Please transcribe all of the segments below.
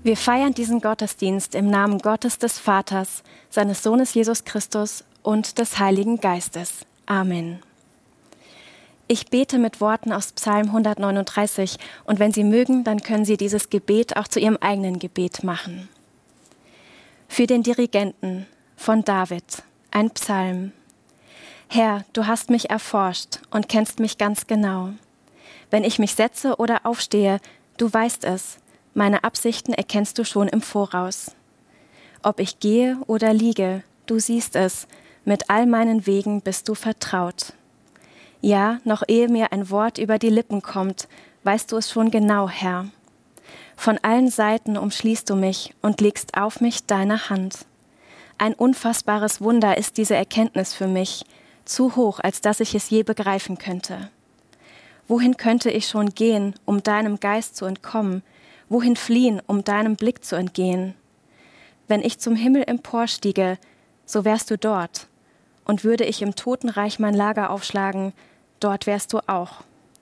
Wir feiern diesen Gottesdienst im Namen Gottes des Vaters, seines Sohnes Jesus Christus und des Heiligen Geistes. Amen. Ich bete mit Worten aus Psalm 139 und wenn Sie mögen, dann können Sie dieses Gebet auch zu Ihrem eigenen Gebet machen. Für den Dirigenten von David, ein Psalm. Herr, du hast mich erforscht und kennst mich ganz genau. Wenn ich mich setze oder aufstehe, du weißt es. Meine Absichten erkennst du schon im Voraus. Ob ich gehe oder liege, du siehst es, mit all meinen Wegen bist du vertraut. Ja, noch ehe mir ein Wort über die Lippen kommt, weißt du es schon genau, Herr. Von allen Seiten umschließt du mich und legst auf mich deine Hand. Ein unfassbares Wunder ist diese Erkenntnis für mich, zu hoch, als dass ich es je begreifen könnte. Wohin könnte ich schon gehen, um deinem Geist zu entkommen? Wohin fliehen, um deinem Blick zu entgehen? Wenn ich zum Himmel emporstiege, so wärst du dort. Und würde ich im Totenreich mein Lager aufschlagen, dort wärst du auch.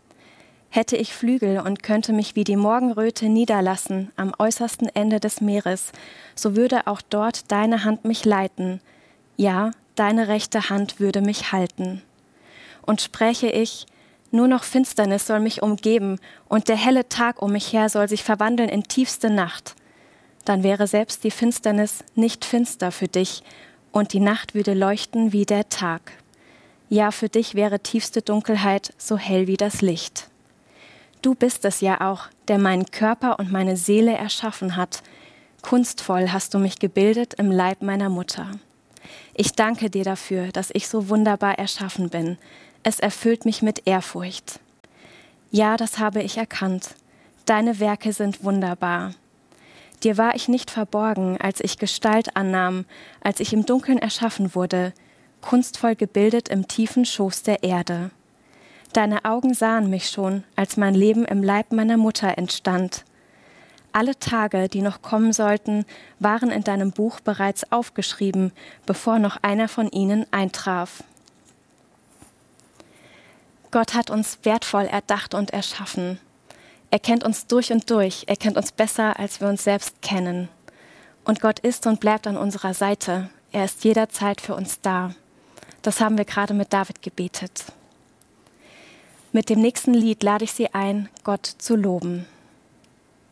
Hätte ich Flügel und könnte mich wie die Morgenröte niederlassen am äußersten Ende des Meeres, so würde auch dort deine Hand mich leiten. Ja, deine rechte Hand würde mich halten. Und spräche ich, nur noch Finsternis soll mich umgeben und der helle Tag um mich her soll sich verwandeln in tiefste Nacht. Dann wäre selbst die Finsternis nicht finster für dich und die Nacht würde leuchten wie der Tag. Ja, für dich wäre tiefste Dunkelheit so hell wie das Licht. Du bist es ja auch, der meinen Körper und meine Seele erschaffen hat. Kunstvoll hast du mich gebildet im Leib meiner Mutter. Ich danke dir dafür, dass ich so wunderbar erschaffen bin. Es erfüllt mich mit Ehrfurcht. Ja, das habe ich erkannt. Deine Werke sind wunderbar. Dir war ich nicht verborgen, als ich Gestalt annahm, als ich im Dunkeln erschaffen wurde, kunstvoll gebildet im tiefen Schoß der Erde. Deine Augen sahen mich schon, als mein Leben im Leib meiner Mutter entstand. Alle Tage, die noch kommen sollten, waren in deinem Buch bereits aufgeschrieben, bevor noch einer von ihnen eintraf. Gott hat uns wertvoll erdacht und erschaffen. Er kennt uns durch und durch, er kennt uns besser, als wir uns selbst kennen. Und Gott ist und bleibt an unserer Seite. Er ist jederzeit für uns da. Das haben wir gerade mit David gebetet. Mit dem nächsten Lied lade ich Sie ein, Gott zu loben.